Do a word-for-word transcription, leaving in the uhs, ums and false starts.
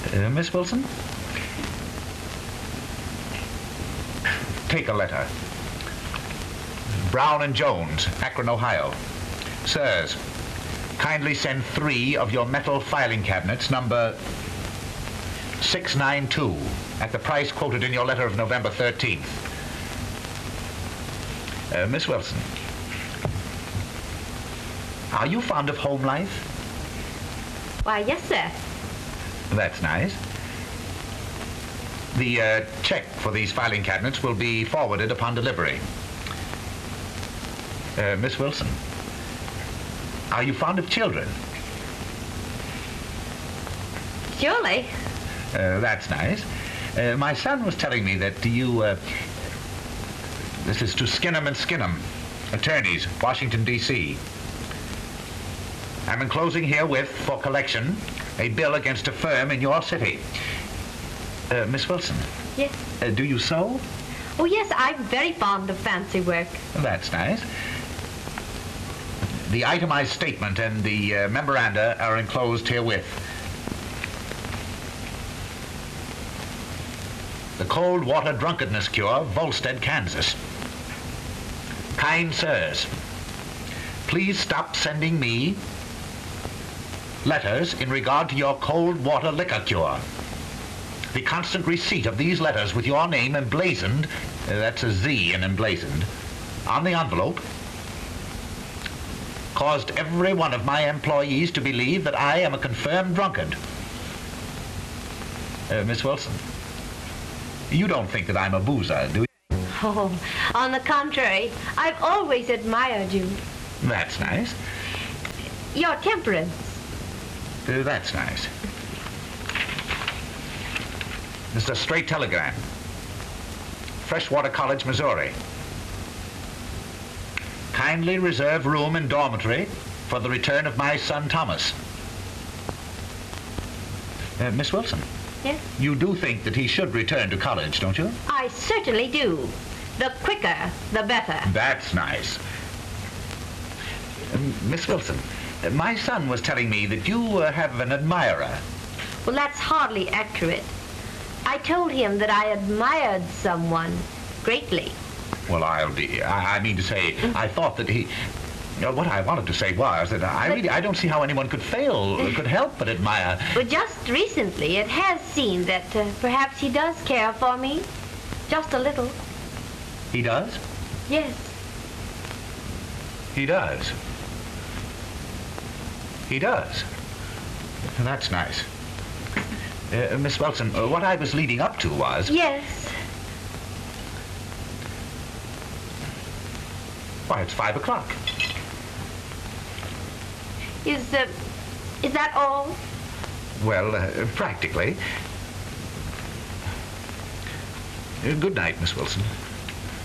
Uh, Miss Wilson? Take a letter. Brown and Jones, Akron, Ohio. Sirs, kindly send three of your metal filing cabinets, number six nine two, at the price quoted in your letter of November thirteenth. Uh, Miss Wilson, are you fond of home life? Why, yes, sir. That's nice. The uh, check for these filing cabinets will be forwarded upon delivery. Uh, Miss Wilson, are you fond of children? Surely. Uh, that's nice. Uh, my son was telling me that you, uh, this is to Skinnem and Skinnem, attorneys, Washington, D C I'm enclosing herewith, for collection, a bill against a firm in your city. Uh, Miss Wilson? Yes? Uh, do you sew? Oh, yes, I'm very fond of fancy work. That's nice. The itemized statement and the uh, memoranda are enclosed herewith. The Cold Water Drunkenness Cure, Volstead, Kansas. Kind sirs, please stop sending me letters in regard to your cold water liquor cure. The constant receipt of these letters with your name emblazoned, uh, that's a Z in emblazoned, on the envelope, caused every one of my employees to believe that I am a confirmed drunkard. Uh, Miss Wilson, you don't think that I'm a boozer, do you? Oh, on the contrary, I've always admired you. That's nice. Your temperance. Uh, that's nice. This is a straight telegram. Freshwater College, Missouri. Kindly reserve room in dormitory for the return of my son, Thomas. Uh, Miss Wilson? Yes? You do think that he should return to college, don't you? I certainly do. The quicker, the better. That's nice. Um, Miss Wilson, uh, my son was telling me that you uh, have an admirer. Well, that's hardly accurate. I told him that I admired someone greatly. Well, I'll be... I, I mean to say, I thought that he... Uh, what I wanted to say was that I But- really... I don't see how anyone could fail, could help but admire... But just recently, it has seemed that uh, perhaps he does care for me. Just a little. He does? Yes. He does. He does. That's nice. Uh, Miss Wilson, uh, what I was leading up to was... Yes. Why, it's five o'clock. Is, uh, is that all? Well, uh, practically. Uh, good night, Miss Wilson.